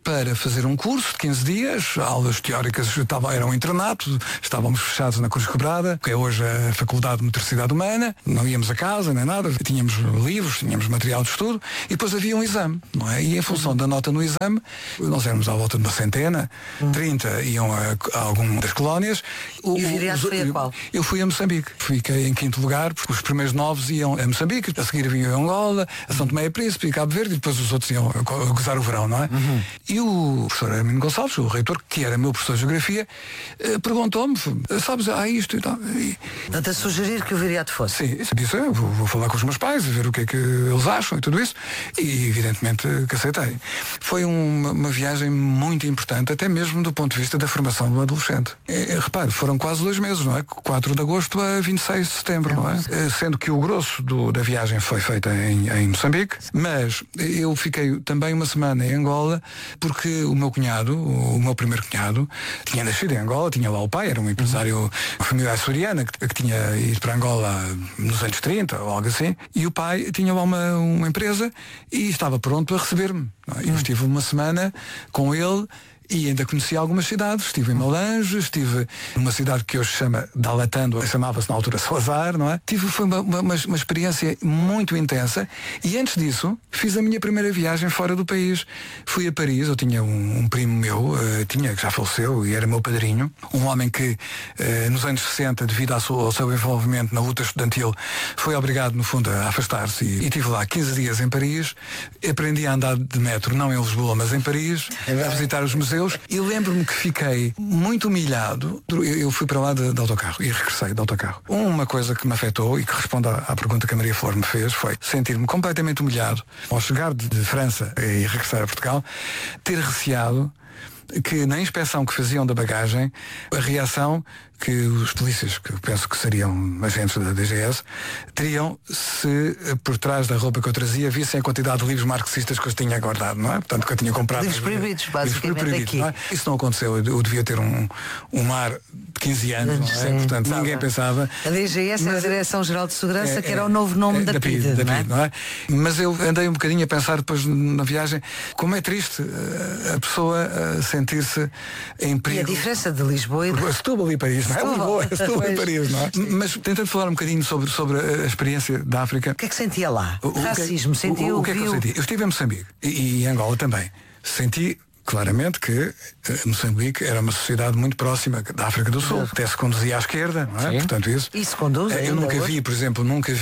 para fazer um curso de 15 dias, aulas teóricas, era um internato, estávamos fechados na Cruz Quebrada, que é hoje a Faculdade de Motricidade Humana, não íamos a casa nem nada, tínhamos livros, tínhamos material de estudo, e depois havia um exame, não é? E em função da nota no exame, nós éramos à volta de uma centena, 30 iam a alguma das colónias. E o Viriato foi a qual? Eu fui a Moçambique, fiquei em 5º lugar, porque os primeiros 9 iam a Moçambique, a seguir vinham a Angola, a São Tomé e Príncipe e Cabo Verde, e depois os outros iam a gozar o verão, não é? E o professor Hermínio Gonçalves, o reitor, que era meu professor de Geografia, perguntou-me, sabes, há isto e tal. Portanto, a sugerir que o Viriato fosse. Sim, disse, vou falar com os meus pais, ver o que é que eles acham e tudo isso, e evidentemente que aceitei. Foi uma viagem muito importante, até mesmo do ponto de vista da formação do adolescente. Repare, foram quase 2 meses, não é? 4 de agosto a 26 de setembro, não é? Sendo que o grosso da viagem foi feita em Moçambique, mas eu fiquei também uma semana em Angola, porque o meu primeiro cunhado, tinha nascido em Angola, tinha lá o pai, era um empresário, uma família açoriana, que tinha ido para Angola nos anos 30 ou algo assim, e o pai tinha lá uma empresa e estava pronto a receber-me. Eu estive uma semana com ele e ainda conheci algumas cidades. Estive em Malange, estive numa cidade que hoje se chama Dalatando, chamava-se na altura Salazar, não é? Foi uma experiência muito intensa, e antes disso fiz a minha primeira viagem fora do país. Fui a Paris, eu tinha um primo meu, que já faleceu e era meu padrinho, um homem que nos anos 60, devido ao seu envolvimento na luta estudantil, foi obrigado no fundo a afastar-se, e estive lá 15 dias em Paris, aprendi a andar de metro, não em Lisboa, mas em Paris, a visitar os museus. E lembro-me que fiquei muito humilhado. Eu fui para lá de autocarro e regressei de autocarro. Uma coisa que me afetou e que responde à pergunta que a Maria Flor me fez foi sentir-me completamente humilhado ao chegar de França e regressar a Portugal, ter receado que na inspeção que faziam da bagagem, a reação que os polícias, que eu penso que seriam agentes da DGS, teriam se por trás da roupa que eu trazia vissem a quantidade de livros marxistas que eu tinha guardado, não é? Portanto, que eu tinha comprado. Livros proibidos, basicamente, aqui. Não é? Isso não aconteceu. Eu devia ter um ar de 15 anos, não é? Portanto, ninguém pensava. A DGS é a Direção-Geral de Segurança, que era o novo nome da PIDE, não é? Mas eu andei um bocadinho a pensar depois na viagem, como é triste a pessoa sentir-se em perigo. E a diferença de Lisboa e de Setúbal e Paris, não é? Lisboa e Paris, não é? Mas tentando falar um bocadinho sobre a experiência da África. O que é que sentia lá? Racismo, o que é que eu senti? Eu estive em Moçambique e em Angola também. Senti claramente que Moçambique era uma sociedade muito próxima da África do Sul. Até se conduzia à esquerda, não é? Sim. Portanto, isso conduz. Eu nunca vi, por exemplo,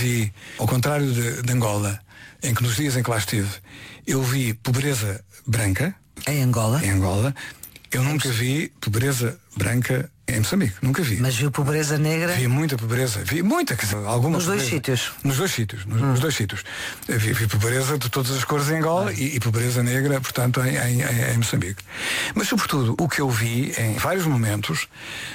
ao contrário de Angola, em que nos dias em que lá estive, eu vi pobreza branca. Em Angola? Em Angola. Eu nunca vi pobreza branca em Moçambique, nunca vi. Mas viu pobreza negra? Vi muita pobreza, quer dizer, alguma. Nos dois sítios? Nos dois sítios. Vi pobreza de todas as cores em Angola e pobreza negra, portanto, em Moçambique. Mas, sobretudo, o que eu vi em vários momentos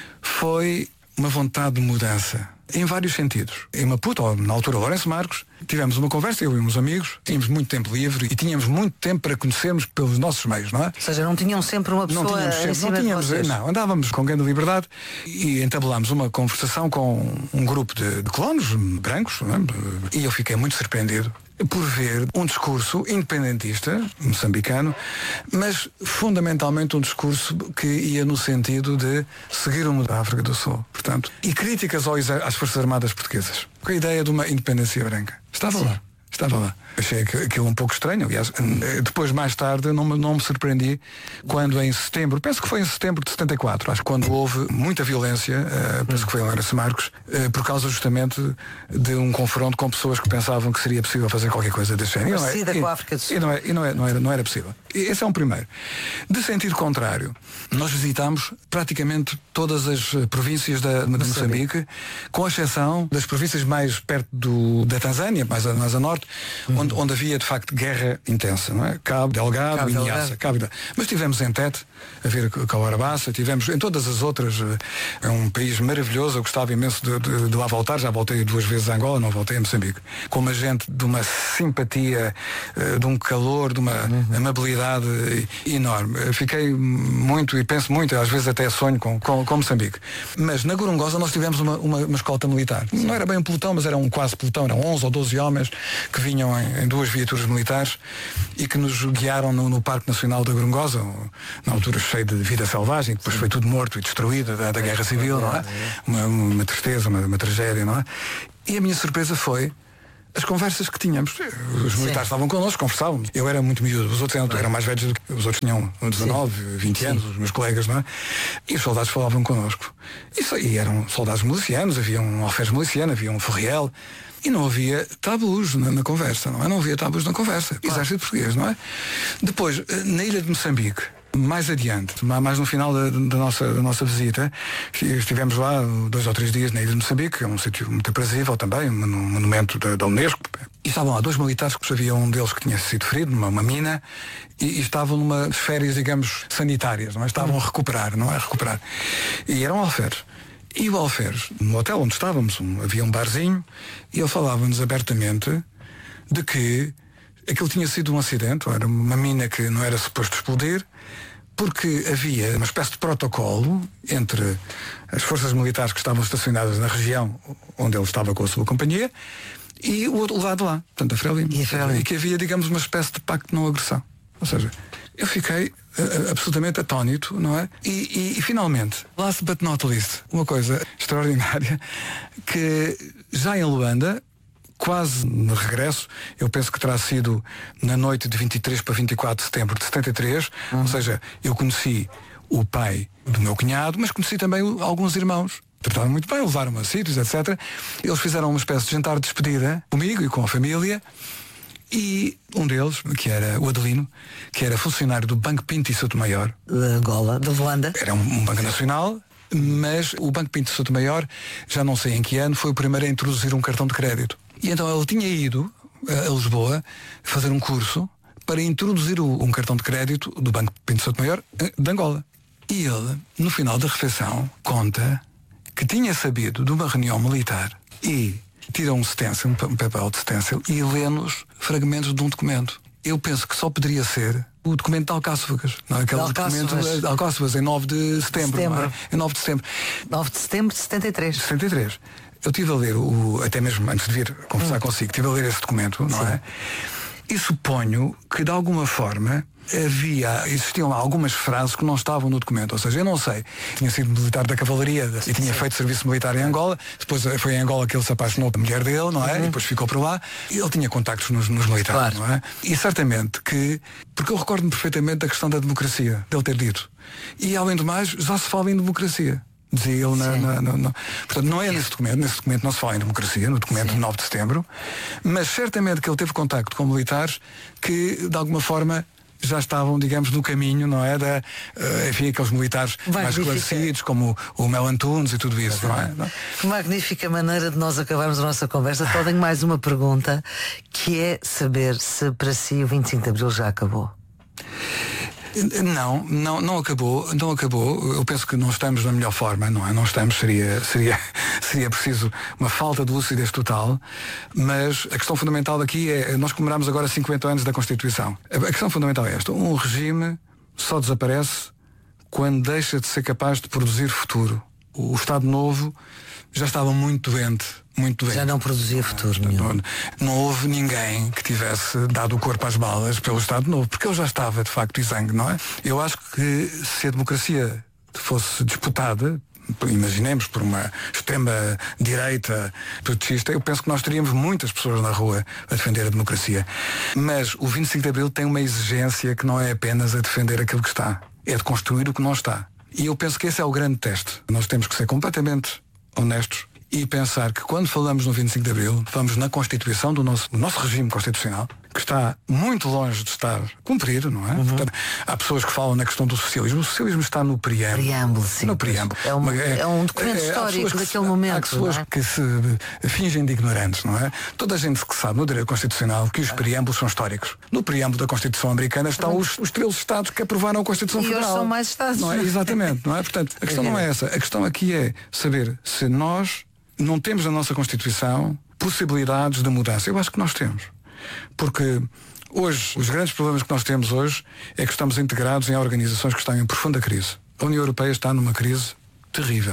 foi uma vontade de mudança. Em vários sentidos. Em Maputo, ou na altura Lourenço Marcos, tivemos uma conversa, eu e meus amigos, tínhamos muito tempo livre e tínhamos muito tempo para conhecermos pelos nossos meios, não é? Ou seja, não tinham sempre uma pessoa não, andávamos com grande liberdade e entabelámos uma conversação com um grupo de colonos brancos, não é? E eu fiquei muito surpreendido por ver um discurso independentista, moçambicano, mas fundamentalmente um discurso que ia no sentido de seguir o modelo da África do Sul, portanto, e críticas às Forças Armadas Portuguesas, com a ideia de uma independência branca. Estava lá. Achei aquilo um pouco estranho, aliás, depois mais tarde não me surpreendi quando em setembro, penso que foi em setembro de 74, acho que quando houve muita violência, penso que foi em Lourenço Marcos, por causa justamente de um confronto com pessoas que pensavam que seria possível fazer qualquer coisa desse género. Parecida com a África do Sul. E não era possível. Esse é um primeiro. De sentido contrário, nós visitámos praticamente todas as províncias de Moçambique, com exceção das províncias mais perto da Tanzânia, mais a norte, onde havia de facto guerra intensa, não é? Cabo Delgado e Niassa. Mas estivemos em Tete a ver Cauarabaça, tivemos em todas as outras. É um país maravilhoso, eu gostava imenso de lá voltar, já voltei 2 vezes a Angola, não voltei a Moçambique, com uma gente de uma simpatia, de um calor, de uma amabilidade enorme. Fiquei muito e penso muito, às vezes até sonho com Moçambique. Mas na Gorongosa nós tivemos uma escolta militar. Não era bem um pelotão, mas era um quase pelotão, eram 11 ou 12 homens que vinham em 2 viaturas militares e que nos guiaram no Parque Nacional da Grungosa, na altura cheio de vida selvagem, depois foi tudo morto e destruído da Guerra Civil, não é? Uma tristeza, uma tragédia, não é? E a minha surpresa foi as conversas que tínhamos. Os militares estavam connosco, conversávamos. Eu era muito miúdo, os outros eram mais velhos do que os outros, tinham 19, 20 anos, os meus colegas, não é? E os soldados falavam connosco. E eram soldados milicianos, havia um alferes miliciano, havia um ferriel. E não havia tabus na conversa, não é? Não havia tabus na conversa. Exército português, não é? Depois, na ilha de Moçambique, mais adiante, mais no final da nossa visita, estivemos lá 2 ou 3 dias na ilha de Moçambique, que é um sítio muito aprazível também, um monumento da Unesco. E estavam lá 2 militares, que havia um deles que tinha sido ferido numa mina, e estavam numa férias, digamos, sanitárias, não é? Estavam a recuperar, não é? A recuperar. E eram alferes. E o alferes, no hotel onde estávamos, havia um barzinho, e ele falava-nos abertamente de que aquilo tinha sido um acidente, era uma mina que não era suposto explodir, porque havia uma espécie de protocolo entre as forças militares que estavam estacionadas na região onde ele estava com a sua companhia e o outro lado lá, portanto a Frelimo. E que havia, digamos, uma espécie de pacto de não agressão. Ou seja, eu fiquei absolutamente atónito, não é? E finalmente, last but not least, uma coisa extraordinária, que já em Luanda, quase no regresso, eu penso que terá sido na noite de 23 para 24 de setembro de 73, ou seja, eu conheci o pai do meu cunhado, mas conheci também alguns irmãos. Trataram muito bem, levaram-me a sítios, etc. Eles fizeram uma espécie de jantar de despedida comigo e com a família. E um deles, que era o Adelino, que era funcionário do Banco Pinto e Sotomayor, de Angola, de Luanda. Era um banco nacional, mas o Banco Pinto e Sotomayor, já não sei em que ano, foi o primeiro a introduzir um cartão de crédito. E então ele tinha ido a Lisboa fazer um curso para introduzir um cartão de crédito do Banco Pinto e Sotomayor de Angola. E ele, no final da refeição, conta que tinha sabido de uma reunião militar e tira um stencil, um papel de stencil, e lê-nos fragmentos de um documento. Eu penso que só poderia ser o documento de Alcáçovas, não é? Aquele documento de Alcáçovas, em 9 de setembro. Não é? Em 9 de setembro. 9 de setembro de 73. 73. Eu estive a ler, até mesmo antes de vir conversar consigo, estive a ler esse documento, não é? E suponho que de alguma forma existiam lá algumas frases que não estavam no documento. Ou seja, eu não sei, tinha sido militar da cavalaria e tinha feito serviço militar em Angola, depois foi em Angola que ele se apaixonou pela mulher dele, não é? E depois ficou por lá. E ele tinha contactos nos militares, não é? E certamente que, porque eu recordo-me perfeitamente da questão da democracia, dele ter dito. E além do mais, já se fala em democracia. Dizia ele portanto, não é nesse documento não se fala em democracia, no documento de 9 de setembro, mas certamente que ele teve contacto com militares que, de alguma forma, já estavam, digamos, no caminho, não é? Enfim, aqueles militares mais esclarecidos, como o Mel Antunes e tudo isso, não é? Que magnífica maneira de nós acabarmos a nossa conversa. Só tenho mais uma pergunta, que é saber se para si o 25 de Abril já acabou. Não acabou. Eu penso que não estamos na melhor forma, não é? Não estamos, seria preciso uma falta de lucidez total, mas a questão fundamental aqui é, nós comemoramos agora 50 anos da Constituição. A questão fundamental é esta: um regime só desaparece quando deixa de ser capaz de produzir futuro. O Estado Novo já estava muito doente. Já não produzia futuro. Não houve ninguém que tivesse dado o corpo às balas pelo Estado Novo, porque ele já estava de facto exangue, não é? Eu acho que se a democracia fosse disputada, imaginemos, por uma extrema direita petista, eu penso que nós teríamos muitas pessoas na rua a defender a democracia. Mas o 25 de Abril tem uma exigência que não é apenas a defender aquilo que está, é de construir o que não está. E eu penso que esse é o grande teste. Nós temos que ser completamente honestos e pensar que quando falamos no 25 de Abril, falamos na Constituição do nosso regime constitucional, que está muito longe de estar cumprido, não é? Portanto, há pessoas que falam na questão do socialismo. O socialismo está no preâmbulo. Sim. No preâmbulo. É um documento histórico daquele momento. Há pessoas que se fingem de ignorantes, não é? Toda a gente que sabe no direito constitucional que os preâmbulos são históricos. No preâmbulo da Constituição americana estão os 13 Estados que aprovaram a Constituição Federal. E hoje são mais Estados. Não é? Exatamente, não é? Portanto, a questão não é essa. A questão aqui é saber se nós não temos na nossa Constituição possibilidades de mudança. Eu acho que nós temos. Porque hoje, os grandes problemas que nós temos hoje é que estamos integrados em organizações que estão em profunda crise. A União Europeia está numa crise terrível.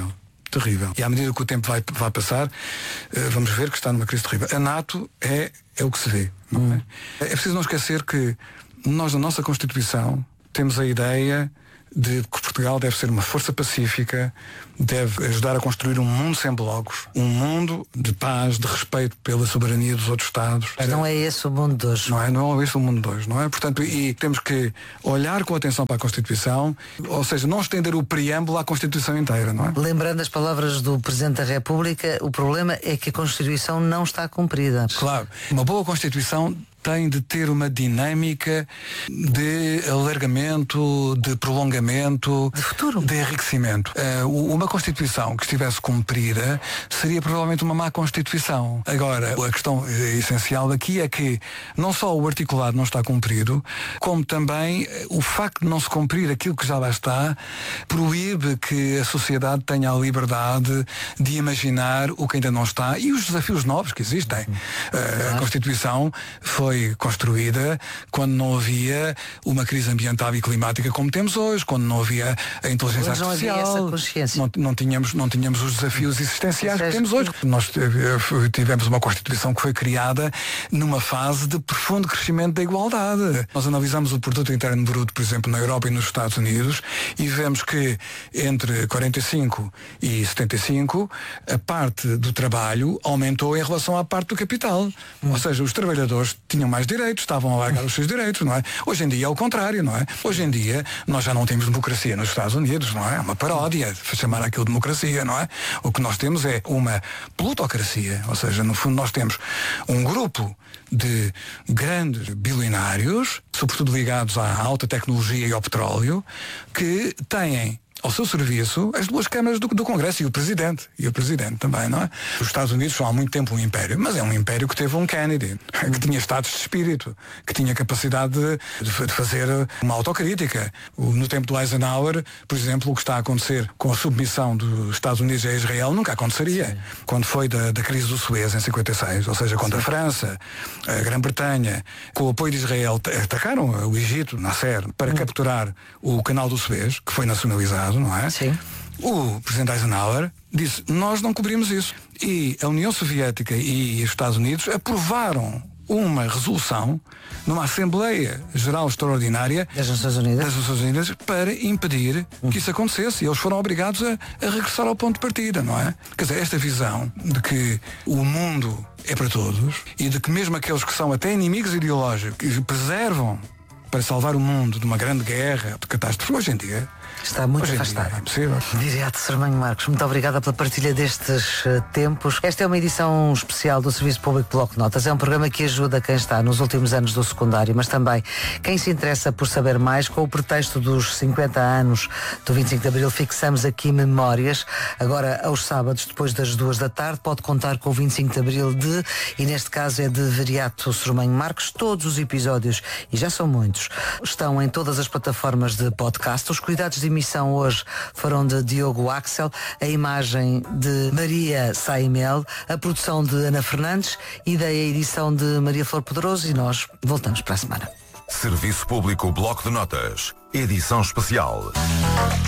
terrível. E à medida que o tempo vai passar, vamos ver que está numa crise terrível. A NATO é o que se vê. Não é? É preciso não esquecer que nós, na nossa Constituição, temos a ideia de que Portugal deve ser uma força pacífica, deve ajudar a construir um mundo sem blocos, um mundo de paz, de respeito pela soberania dos outros Estados. Mas não é esse o mundo de hoje. Não é esse o mundo de hoje, não é? Portanto, e temos que olhar com atenção para a Constituição, ou seja, não estender o preâmbulo à Constituição inteira, não é? Lembrando as palavras do Presidente da República, o problema é que a Constituição não está cumprida. Claro, uma boa Constituição tem de ter uma dinâmica de alargamento, de prolongamento, de futuro, de enriquecimento. Uma Constituição que estivesse cumprida seria provavelmente uma má Constituição. Agora, a questão essencial aqui é que não só o articulado não está cumprido, como também o facto de não se cumprir aquilo que já lá está proíbe que a sociedade tenha a liberdade de imaginar o que ainda não está e os desafios novos que existem. A Constituição foi construída quando não havia uma crise ambiental e climática como temos hoje, quando não havia a inteligência artificial, não tínhamos os desafios existenciais que temos hoje. Nós tivemos uma Constituição que foi criada numa fase de profundo crescimento da igualdade. Nós analisamos o produto interno bruto, por exemplo, na Europa e nos Estados Unidos, e vemos que entre 45 e 75 a parte do trabalho aumentou em relação à parte do capital. Ou seja, os trabalhadores tinham mais direitos, estavam a largar os seus direitos, não é? Hoje em dia é o contrário, não é? Hoje em dia nós já não temos democracia nos Estados Unidos, não é? É uma paródia de chamar aquilo de democracia, não é? O que nós temos é uma plutocracia, ou seja, no fundo nós temos um grupo de grandes bilionários, sobretudo ligados à alta tecnologia e ao petróleo, que têm ao seu serviço as duas câmaras do Congresso e o Presidente também, não é? Os Estados Unidos são há muito tempo um império, mas é um império que teve um Kennedy, que tinha estados de espírito, que tinha capacidade de fazer uma autocrítica. No tempo do Eisenhower, por exemplo, o que está a acontecer com a submissão dos Estados Unidos a Israel nunca aconteceria. Sim. Quando foi da crise do Suez em 56, ou seja, quando a França, a Grã-Bretanha, com o apoio de Israel, atacaram o Egito, Nasser, para capturar o canal do Suez, que foi nacionalizado, não é? Sim. O presidente Eisenhower disse, nós não cobrimos isso. E a União Soviética e os Estados Unidos aprovaram uma resolução numa Assembleia Geral Extraordinária das Nações Unidas para impedir que isso acontecesse. E eles foram obrigados a regressar ao ponto de partida, não é? Quer dizer, esta visão de que o mundo é para todos e de que mesmo aqueles que são até inimigos ideológicos que preservam para salvar o mundo de uma grande guerra, de catástrofe, hoje em dia está muito afastado. Direto, Sr. Armanho Marcos, muito obrigada pela partilha destes tempos. Esta é uma edição especial do Serviço Público Bloco de Notas. É um programa que ajuda quem está nos últimos anos do secundário, mas também quem se interessa por saber mais. Com o pretexto dos 50 anos do 25 de Abril, fixamos aqui memórias. Agora, aos sábados, depois das 2 da tarde, pode contar com o 25 de Abril e neste caso é de Viriato Sr. Armanho Marcos. Todos os episódios, e já são muitos, estão em todas as plataformas de podcast. Os cuidados de emissão hoje foram de Diogo Axel, a imagem de Maria Saimel, a produção de Ana Fernandes e da edição de Maria Flor Poderoso, e nós voltamos para a semana. Serviço Público Bloco de Notas, edição especial.